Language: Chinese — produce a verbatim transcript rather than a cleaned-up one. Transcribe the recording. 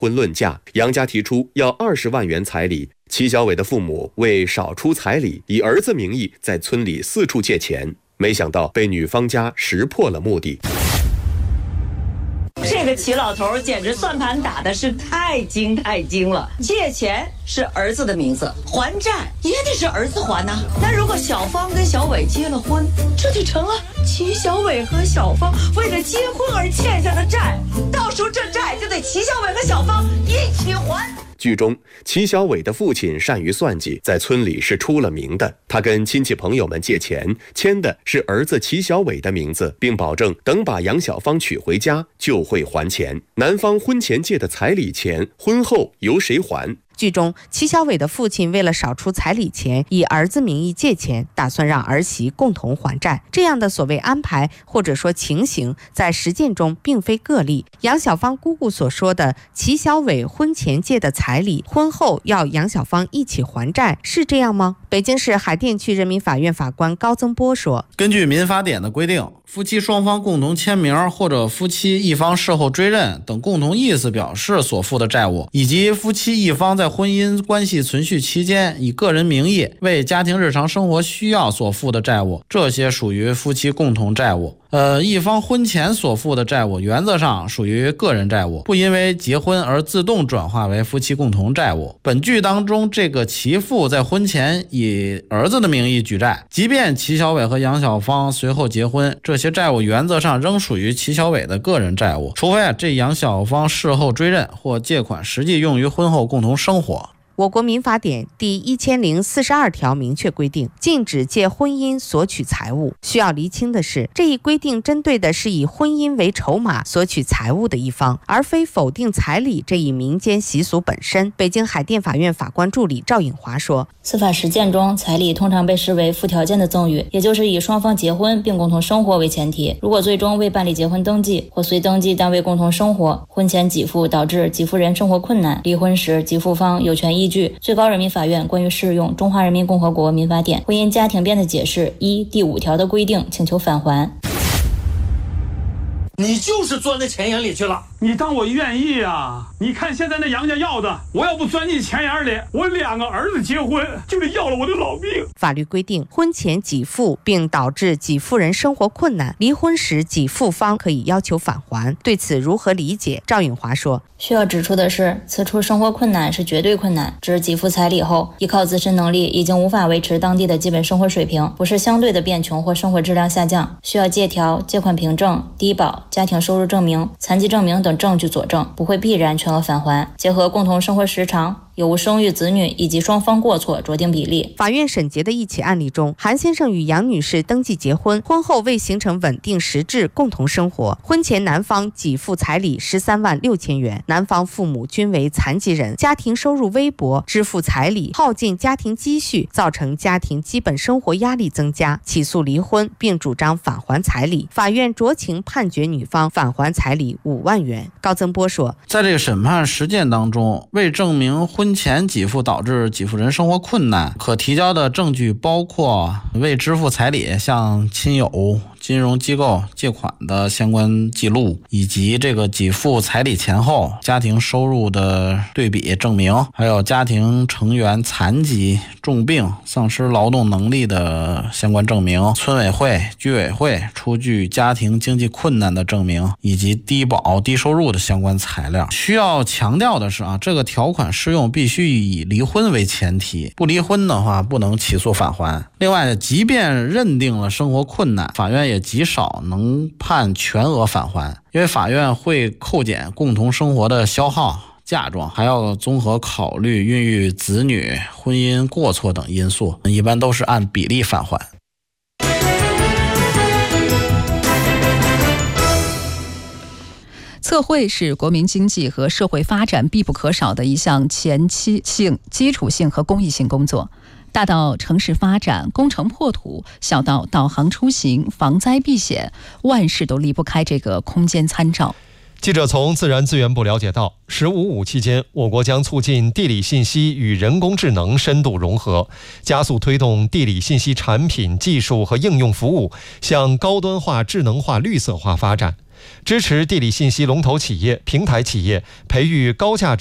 婚论嫁，杨家提出要二十万元彩礼。齐小伟的父母为少出彩礼，以儿子名义在村里四处借钱，没想到被女方家识破了目的。 这个齐老头简直算盘打的是太精太精了。借钱是儿子的名字，还债也得是儿子还呐。那如果小芳跟小伟结了婚，这就成了齐小伟和小芳为了结婚而欠下的债，到时候这债就得齐小伟和小芳一起还。 剧中，齐小伟的父亲善于算计，在村里是出了名的。他跟亲戚朋友们借钱，签的是儿子齐小伟的名字，并保证等把杨小芳娶回家就会还钱。男方婚前借的彩礼钱，婚后由谁还？ 剧中，齐小伟的父亲为了少出彩礼钱，以儿子名义借钱，打算让儿媳共同还债。这样的所谓安排或者说情形，在实践中并非个例。杨小芳姑姑所说的齐小伟婚前借的彩礼，婚后要杨小芳一起还债，是这样吗？北京市海淀区人民法院法官高增波说， 根据民法典的规定，夫妻双方共同签名或者夫妻一方事后追认等共同意思表示所负的债务，以及夫妻一方在婚姻关系存续期间以个人名义为家庭日常生活需要所负的债务，这些属于夫妻共同债务。呃，一方婚前所负的债务原则上属于个人债务，不因为结婚而自动转化为夫妻共同债务。本剧当中，这个齐父在婚前以儿子的名义举债，即便齐小伟和杨小芳随后结婚，这些债务原则上仍属于齐小伟的个人债务，除非这杨小芳事后追认或借款实际用于婚后共同生活。 我国民法典第一千零四十二条明确规定，禁止借婚姻索取财物。需要厘清的是，这一规定针对的是以婚姻为筹码索取财物的一方，而非否定彩礼这一民间习俗本身。北京海淀法院法官助理赵颖华说， 司法实践中，彩礼通常被视为附条件的赠与，也就是以双方结婚并共同生活为前提。如果最终未办理结婚登记或随登记但未共同生活，婚前给付导致给付人生活困难，离婚时给付方有权依据最高人民法院关于适用《中华人民共和国民法典婚姻家庭编的解释》一第五条的规定，请求返还。 你就是钻在钱眼里去了， 你当我愿意啊？你看现在那杨家要的，我要不钻进钱眼里，我两个儿子结婚就得要了我的老命。 法律规定，婚前给付并导致给付人生活困难，离婚时给付方可以要求返还。对此如何理解？赵颖华说， 需要指出的是，此处生活困难是绝对困难，指给付彩礼后依靠自身能力已经无法维持当地的基本生活水平，不是相对的变穷或生活质量下降，需要借条、借款凭证、低保、家庭收入证明、残疾证明等证据佐证，不会必然全额返还。结合共同生活时长、有无生育子女以及双方过错酌定比例。 法院审结的一起案例中，韩先生与杨女士登记结婚，婚后未形成稳定实质共同生活。婚前男方给付彩礼十三万六千元，男方父母均为残疾人，家庭收入微薄，支付彩礼耗尽家庭积蓄，造成家庭基本生活压力增加，起诉离婚并主张返还彩礼。法院酌情判决女方返还彩礼五万元。高增波说， 在这个审判实践当中，为证明婚前给付导致给付人生活困难，可提交的证据包括未支付彩礼向亲友、金融机构借款的相关记录，以及这个给付彩礼前后家庭收入的对比证明，还有家庭成员残疾、重病、丧失劳动能力的相关证明，村委会、居委会出具家庭经济困难的证明，以及低保、低收入的相关材料。需要强调的是啊，这个条款适用必须以离婚为前提，不离婚的话不能起诉返还。另外，即便认定了生活困难，法院也极少能判全额返还，因为法院会扣减共同生活的消耗、嫁妆，还要综合考虑孕育子女、婚姻过错等因素，一般都是按比例返还。 测绘是国民经济和社会发展必不可少的一项前期性、基础性和公益性工作。大到城市发展、工程破土，小到导航出行、防灾避险，万事都离不开这个空间参照。 记者从自然资源部了解到，十五五期间，我国将促进地理信息与人工智能深度融合，加速推动地理信息产品、技术和应用服务向高端化、智能化、绿色化发展。 支持地理信息龙头企业、平台企业培育高价值